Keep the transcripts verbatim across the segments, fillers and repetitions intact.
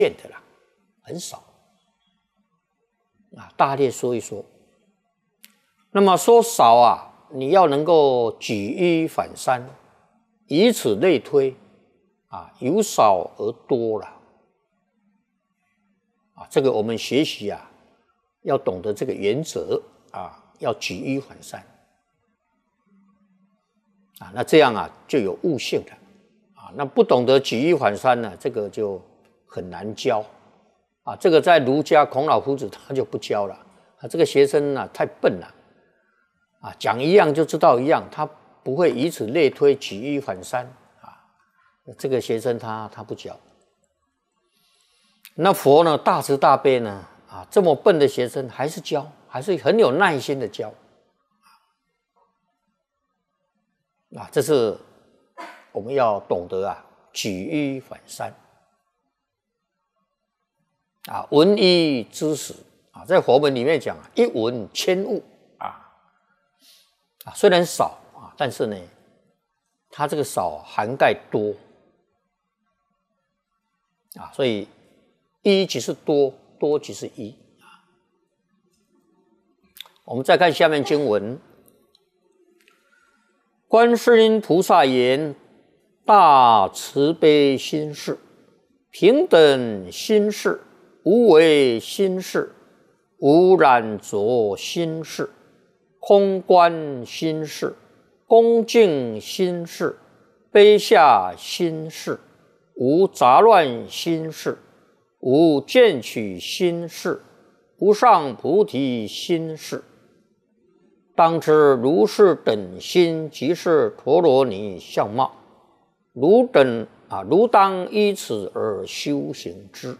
见的啦，很少啊。大略说一说。那么说少啊，你要能够举一反三，以此类推啊，由少而多了啊。这个我们学习啊，要懂得这个原则啊，要举一反三啊。那这样啊，就有悟性了啊。那不懂得举一反三呢，这个就很难教啊。这个在儒家孔老夫子他就不教了啊。这个学生呢、啊、太笨了啊，讲一样就知道一样，他不会以此类推，举一反三啊。这个学生他他不教。那佛呢，大慈大悲呢啊，这么笨的学生还是教，还是很有耐心的教啊。这是我们要懂得啊，举一反三啊，闻一知十啊，在佛门里面讲啊，一闻千悟啊。啊，虽然少啊，但是呢，它这个少涵盖多啊，所以一即是多，多即是一啊。我们再看下面经文：观世音菩萨言：大慈悲心事，平等心事，无为心事，无染着心事。空观心事，恭敬心事，卑下心事，无杂乱心事，无见取心事，无上菩提心事。当知如是等心，即是陀罗尼相貌。汝等啊，汝当依此而修行之。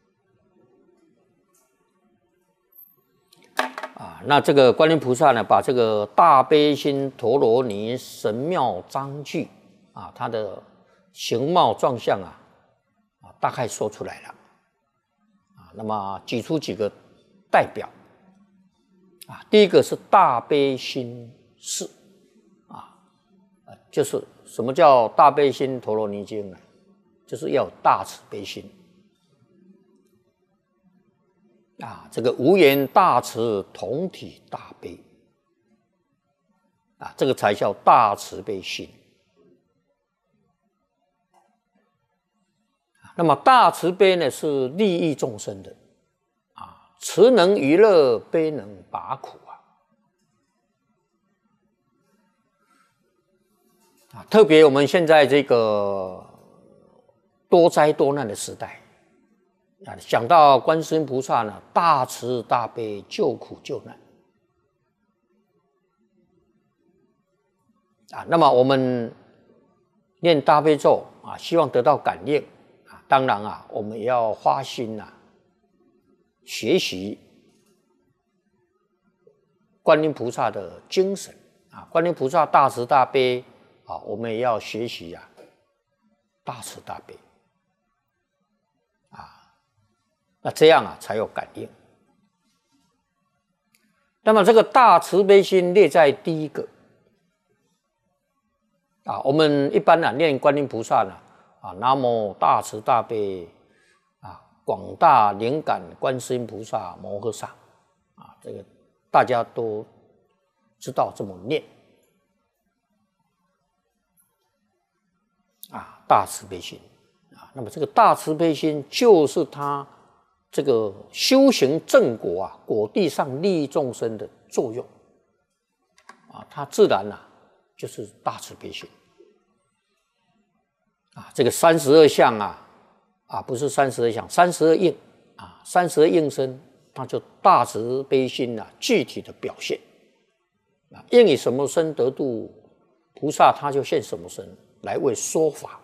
啊，那这个观音菩萨呢，把这个大悲心陀罗尼神妙章句啊，它的形貌状相啊，啊，大概说出来了啊。那么举出几个代表啊，第一个是大悲心事啊，就是什么叫大悲心陀罗尼经呢？就是要有大慈悲心。啊，这个无缘大慈，同体大悲啊，这个才叫大慈悲心。那么大慈悲呢，是利益众生的啊，慈能娱乐，悲能拔苦啊。啊，特别我们现在这个多灾多难的时代。啊，想到观世音菩萨呢，大慈大悲，救苦救难啊。那么我们念大悲咒啊，希望得到感应啊。当然啊，我们也要花心啊，学习观音菩萨的精神啊。观音菩萨大慈大悲啊，我们也要学习啊，大慈大悲。那这样啊，才有感应。那么这个大慈悲心列在第一个啊。我们一般啊念观音菩萨呢啊，南无大慈大悲啊广大灵感观世音菩萨摩诃萨啊，这个大家都知道这么念啊，大慈悲心啊。那么这个大慈悲心就是他这个修行正果啊，果地上利益众生的作用啊，它自然啊就是大慈悲心啊。这个三十二相啊，啊不是三十二相，三十二应啊，三十二应身，它就大慈悲心啊具体的表现啊。应以什么身得度，菩萨他就现什么身来为说法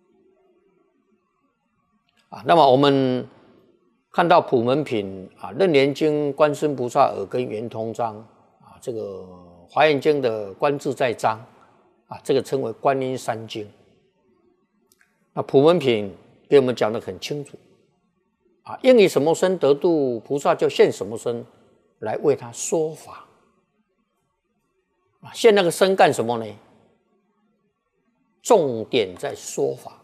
啊。那么我们看到普门品啊，楞严经观世音菩萨耳根圆通章啊，这个华严经的观自在章啊，这个称为观音三经。那普门品给我们讲得很清楚啊，应以什么身得度，菩萨就现什么身来为他说法啊。现那个身干什么呢？重点在说法